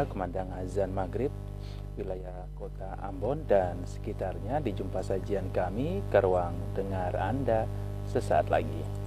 segera kumandang azan maghrib wilayah kota Ambon dan sekitarnya. Dijumpa sajian kami ke ruang dengar Anda sesaat lagi.